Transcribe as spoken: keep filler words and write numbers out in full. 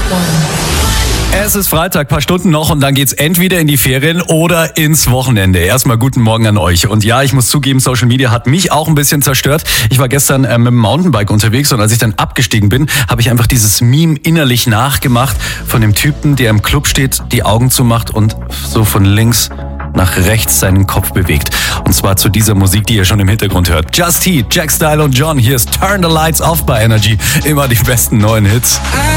Es ist Freitag, paar Stunden noch und dann geht's entweder in die Ferien oder ins Wochenende. Erstmal guten Morgen an euch. Und ja, ich muss zugeben, Social Media hat mich auch ein bisschen zerstört. Ich war gestern äh, mit dem Mountainbike unterwegs und als ich dann abgestiegen bin, habe ich einfach dieses Meme innerlich nachgemacht von dem Typen, der im Club steht, die Augen zumacht und so von links nach rechts seinen Kopf bewegt. Und zwar zu dieser Musik, die ihr schon im Hintergrund hört. Just Heat, Jack Style und John. Hier ist Turn the Lights Off bei Energy. Immer die besten neuen Hits.